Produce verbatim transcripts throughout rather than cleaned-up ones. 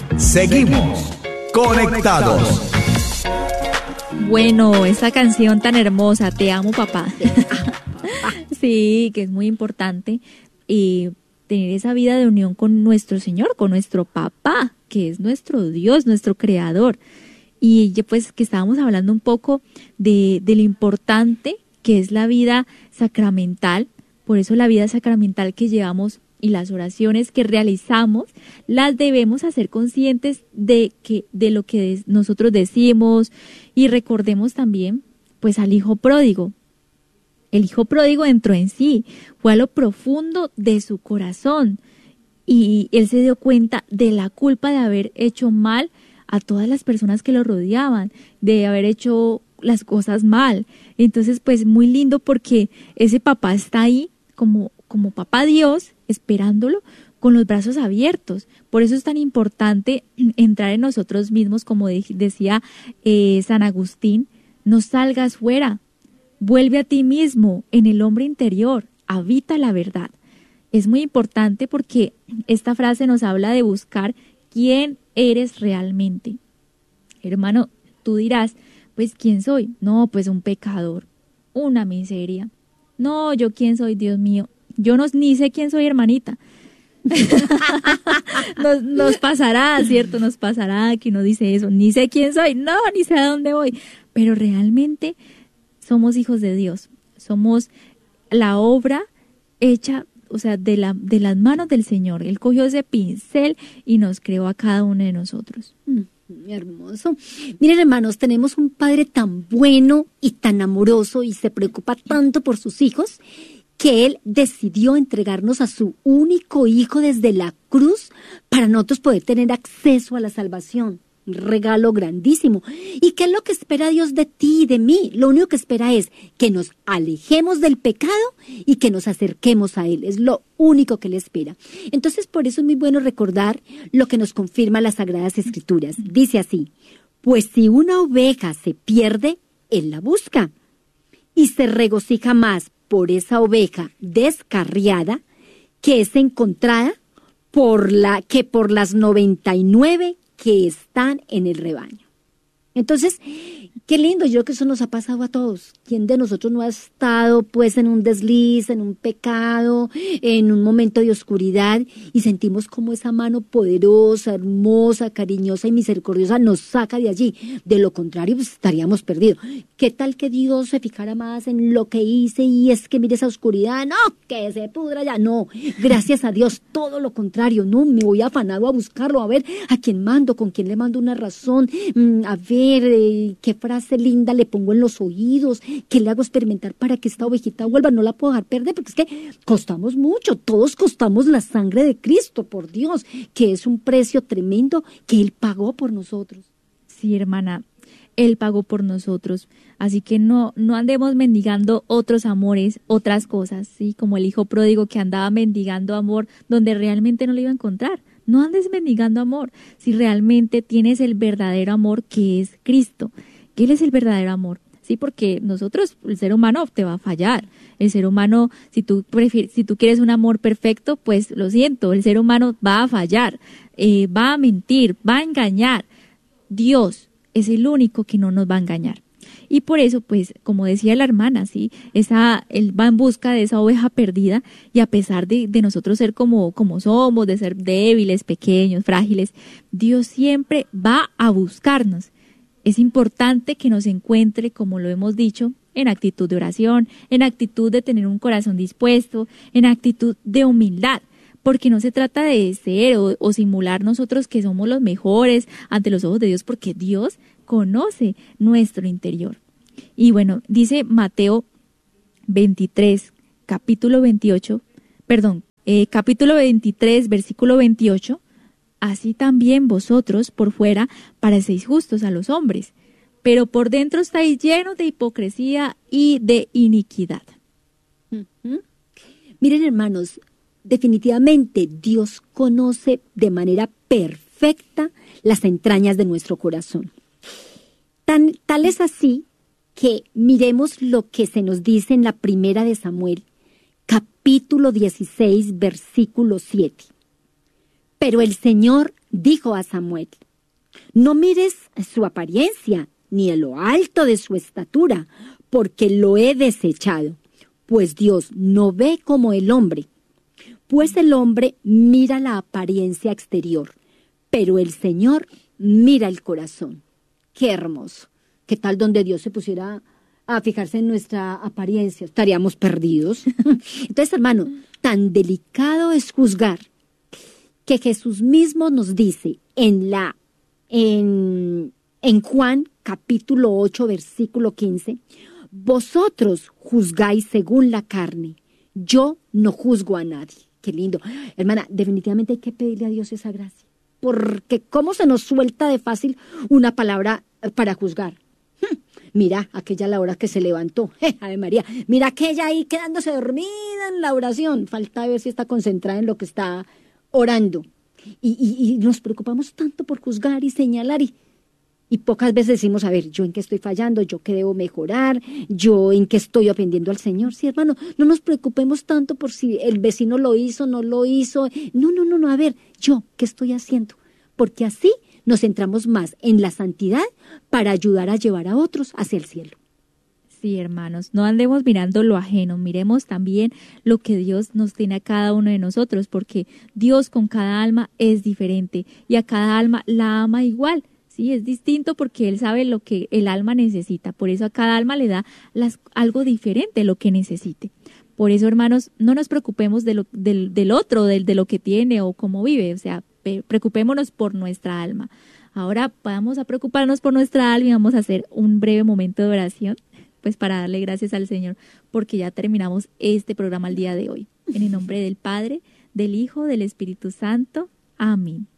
Seguimos conectados. Bueno, esta canción tan hermosa, Te amo, papá. Sí, que es muy importante eh, tener esa vida de unión con nuestro Señor, con nuestro papá, que es nuestro Dios, nuestro creador. Y pues que estábamos hablando un poco de, de lo importante que es la vida sacramental. Por eso la vida sacramental que llevamos y las oraciones que realizamos las debemos hacer conscientes de que de lo que des, nosotros decimos, y recordemos también pues al hijo pródigo. El hijo pródigo entró en sí, fue a lo profundo de su corazón y él se dio cuenta de la culpa de haber hecho mal a todas las personas que lo rodeaban, de haber hecho las cosas mal. Entonces pues muy lindo, porque ese papá está ahí como, como papá Dios, esperándolo con los brazos abiertos. Por eso es tan importante entrar en nosotros mismos, como de, decía eh, San Agustín: no salgas fuera, vuelve a ti mismo, en el hombre interior, habita la verdad. Es muy importante porque esta frase nos habla de buscar quién eres realmente. Hermano, tú dirás, pues ¿quién soy? No, pues un pecador, una miseria. No, ¿yo quién soy, Dios mío? Yo no, ni sé quién soy, hermanita. nos, nos pasará, ¿cierto? Nos pasará que uno dice eso, ni sé quién soy, no, ni sé a dónde voy. Pero realmente somos hijos de Dios, somos la obra hecha, o sea, de, la, de las manos del Señor. Él cogió ese pincel y nos creó a cada uno de nosotros. Mm, hermoso. Miren, hermanos, tenemos un Padre tan bueno y tan amoroso y se preocupa tanto por sus hijos, que Él decidió entregarnos a su único Hijo desde la cruz para nosotros poder tener acceso a la salvación. Un regalo grandísimo. ¿Y qué es lo que espera Dios de ti y de mí? Lo único que espera es que nos alejemos del pecado y que nos acerquemos a Él. Es lo único que Él espera. Entonces, por eso es muy bueno recordar lo que nos confirma las Sagradas Escrituras. Dice así: pues si una oveja se pierde, Él la busca y se regocija más por esa oveja descarriada que es encontrada por la que por las noventa y nueve que están en el rebaño. Entonces, qué lindo, yo creo que eso nos ha pasado a todos. ¿Quién de nosotros no ha estado pues en un desliz, en un pecado, en un momento de oscuridad, y sentimos como esa mano poderosa, hermosa, cariñosa y misericordiosa nos saca de allí? De lo contrario, pues estaríamos perdidos. ¿Qué tal que Dios se fijara más en lo que hice y es que mire esa oscuridad? No, que se pudra ya. No, gracias a Dios, todo lo contrario. No, me voy afanado a buscarlo, a ver a quién mando, con quién le mando una razón, a ver eh, qué frase linda le pongo en los oídos, qué le hago experimentar para que esta ovejita vuelva. No la puedo dejar perder, porque es que costamos mucho, todos costamos la sangre de Cristo, por Dios, que es un precio tremendo que Él pagó por nosotros. Sí, hermana, Él pagó por nosotros, así que no, no andemos mendigando otros amores, otras cosas, ¿sí? Como el hijo pródigo que andaba mendigando amor donde realmente no lo iba a encontrar. No andes mendigando amor, si realmente tienes el verdadero amor, que es Cristo, que Él es el verdadero amor. Sí, porque nosotros, el ser humano te va a fallar. El ser humano, si tú prefieres, si tú quieres un amor perfecto, pues lo siento, el ser humano va a fallar, eh, va a mentir, va a engañar. Dios es el único que no nos va a engañar. Y por eso, pues, como decía la hermana, sí, esa, él va en busca de esa oveja perdida, y a pesar de, de nosotros ser como, como somos, de ser débiles, pequeños, frágiles, Dios siempre va a buscarnos. Es importante que nos encuentre, como lo hemos dicho, en actitud de oración, en actitud de tener un corazón dispuesto, en actitud de humildad, porque no se trata de ser o, o simular nosotros que somos los mejores ante los ojos de Dios, porque Dios conoce nuestro interior. Y bueno, dice Mateo veintitrés, capítulo veintiocho, perdón, eh, capítulo veintitrés, versículo veintiocho, así también vosotros por fuera parecéis justos a los hombres, pero por dentro estáis llenos de hipocresía y de iniquidad. Uh-huh. Miren, hermanos, definitivamente Dios conoce de manera perfecta las entrañas de nuestro corazón. Tan, tal es así que miremos lo que se nos dice en la primera de Samuel, capítulo dieciséis, versículo siete. Pero el Señor dijo a Samuel: no mires su apariencia, ni a lo alto de su estatura, porque lo he desechado, pues Dios no ve como el hombre. Pues el hombre mira la apariencia exterior, pero el Señor mira el corazón. ¡Qué hermoso! ¿Qué tal donde Dios se pusiera a fijarse en nuestra apariencia? Estaríamos perdidos. Entonces, hermano, tan delicado es juzgar que Jesús mismo nos dice en la en, en Juan capítulo ocho, versículo quince, vosotros juzgáis según la carne, yo no juzgo a nadie. Qué lindo. Hermana, definitivamente hay que pedirle a Dios esa gracia, porque cómo se nos suelta de fácil una palabra para juzgar. Hmm. Mira, aquella a la hora que se levantó, eh, Ave María, mira aquella ahí quedándose dormida en la oración, falta ver si está concentrada en lo que está orando. Y, y, y nos preocupamos tanto por juzgar y señalar y, y pocas veces decimos, a ver, yo en qué estoy fallando, yo qué debo mejorar, yo en qué estoy ofendiendo al Señor. Sí, hermano, no nos preocupemos tanto por si el vecino lo hizo, no lo hizo. No, no, no, no, a ver, yo qué estoy haciendo, porque así nos centramos más en la santidad para ayudar a llevar a otros hacia el cielo. Sí, hermanos, no andemos mirando lo ajeno, miremos también lo que Dios nos tiene a cada uno de nosotros, porque Dios con cada alma es diferente y a cada alma la ama igual. Sí, es distinto porque Él sabe lo que el alma necesita, por eso a cada alma le da las, algo diferente, lo que necesite. Por eso, hermanos, no nos preocupemos de lo, del, del otro, del, de lo que tiene o cómo vive, o sea, preocupémonos por nuestra alma. Ahora vamos a preocuparnos por nuestra alma y vamos a hacer un breve momento de oración, pues para darle gracias al Señor, porque ya terminamos este programa el día de hoy. En el nombre del Padre, del Hijo, del Espíritu Santo. Amén.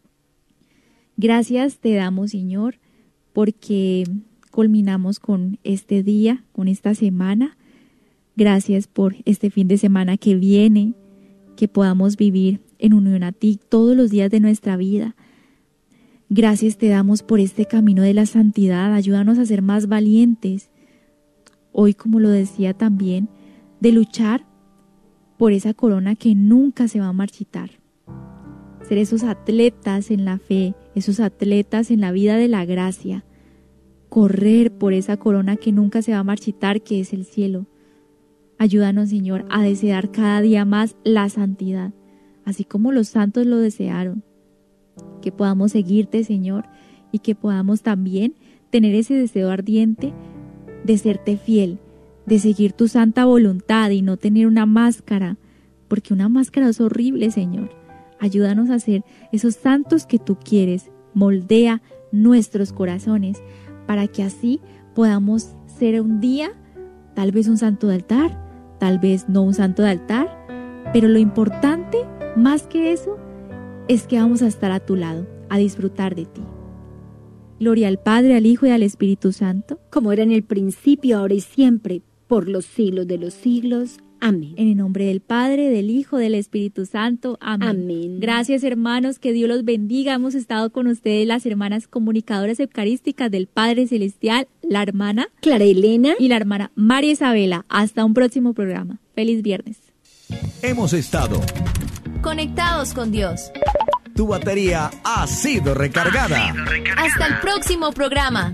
Gracias te damos, Señor, porque culminamos con este día, con esta semana. Gracias por este fin de semana que viene, que podamos vivir en unión a ti todos los días de nuestra vida. Gracias te damos por este camino de la santidad. Ayúdanos a ser más valientes. Hoy, como lo decía también, de luchar por esa corona que nunca se va a marchitar. Ser esos atletas en la fe, esos atletas en la vida de la gracia. Correr por esa corona que nunca se va a marchitar, que es el cielo. Ayúdanos, Señor, a desear cada día más la santidad, así como los santos lo desearon. Que podamos seguirte, Señor, y que podamos también tener ese deseo ardiente de serte fiel, de seguir tu santa voluntad y no tener una máscara, porque una máscara es horrible, Señor. Ayúdanos a ser esos santos que tú quieres. Moldea nuestros corazones para que así podamos ser un día, tal vez un santo de altar, tal vez no un santo de altar, pero lo importante, más que eso, es que vamos a estar a tu lado, a disfrutar de ti. Gloria al Padre, al Hijo y al Espíritu Santo, como era en el principio, ahora y siempre, por los siglos de los siglos. Amén. En el nombre del Padre, del Hijo, del Espíritu Santo. Amén. Amén. Gracias, hermanos, que Dios los bendiga. Hemos estado con ustedes las hermanas comunicadoras eucarísticas del Padre Celestial, la hermana Clara Elena y la hermana María Isabela. Hasta un próximo programa. Feliz viernes. Hemos estado conectados con Dios. Tu batería ha sido recargada. Hasta el próximo programa.